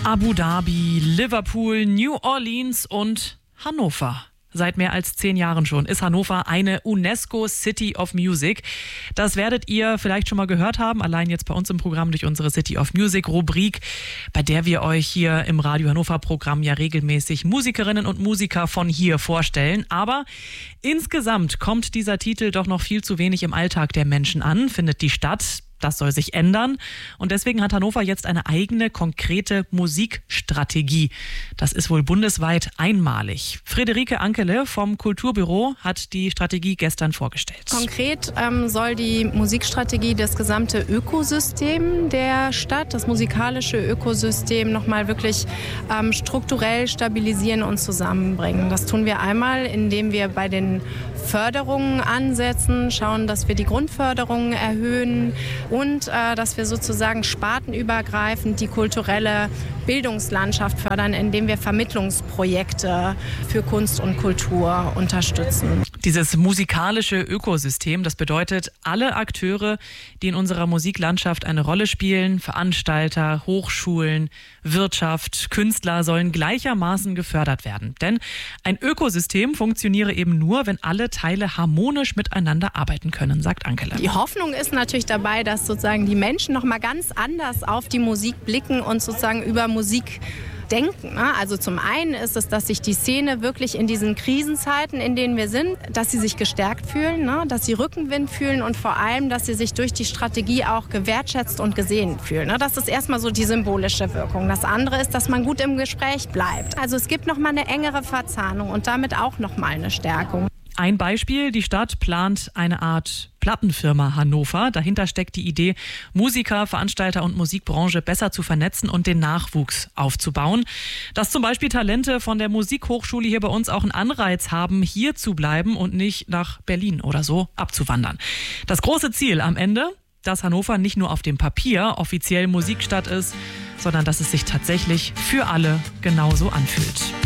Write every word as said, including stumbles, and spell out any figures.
Abu Dhabi, Liverpool, New Orleans und Hannover. Seit mehr als zehn Jahren schon ist Hannover eine UNESCO City of Music. Das werdet ihr vielleicht schon mal gehört haben, allein jetzt bei uns im Programm durch unsere City of Music Rubrik, bei der wir euch hier im Radio Hannover Programm ja regelmäßig Musikerinnen und Musiker von hier vorstellen. Aber insgesamt kommt dieser Titel doch noch viel zu wenig im Alltag der Menschen an, findet die Stadt. Das soll sich ändern und deswegen hat Hannover jetzt eine eigene, konkrete Musikstrategie. Das ist wohl bundesweit einmalig. Friederike Ankele vom Kulturbüro hat die Strategie gestern vorgestellt. Konkret ähm, soll die Musikstrategie das gesamte Ökosystem der Stadt, das musikalische Ökosystem nochmal wirklich ähm, strukturell stabilisieren und zusammenbringen. Das tun wir einmal, indem wir bei den Förderungen ansetzen, schauen, dass wir die Grundförderungen erhöhen und äh, dass wir sozusagen spartenübergreifend die kulturelle Bildungslandschaft fördern, indem wir Vermittlungsprojekte für Kunst und Kultur unterstützen. Dieses musikalische Ökosystem, das bedeutet, alle Akteure, die in unserer Musiklandschaft eine Rolle spielen, Veranstalter, Hochschulen, Wirtschaft, Künstler sollen gleichermaßen gefördert werden. Denn ein Ökosystem funktioniere eben nur, wenn alle Teile harmonisch miteinander arbeiten können, sagt Ankele. Die Hoffnung ist natürlich dabei, dass sozusagen die Menschen noch mal ganz anders auf die Musik blicken und sozusagen über Musik denken. Also zum einen ist es, dass sich die Szene wirklich in diesen Krisenzeiten, in denen wir sind, dass sie sich gestärkt fühlen, dass sie Rückenwind fühlen und vor allem, dass sie sich durch die Strategie auch gewertschätzt und gesehen fühlen. Das ist erstmal so die symbolische Wirkung. Das andere ist, dass man gut im Gespräch bleibt. Also es gibt noch mal eine engere Verzahnung und damit auch noch mal eine Stärkung. Ein Beispiel, die Stadt plant eine Art Plattenfirma Hannover. Dahinter steckt die Idee, Musiker, Veranstalter und Musikbranche besser zu vernetzen und den Nachwuchs aufzubauen. Dass zum Beispiel Talente von der Musikhochschule hier bei uns auch einen Anreiz haben, hier zu bleiben und nicht nach Berlin oder so abzuwandern. Das große Ziel am Ende, dass Hannover nicht nur auf dem Papier offiziell Musikstadt ist, sondern dass es sich tatsächlich für alle genauso anfühlt.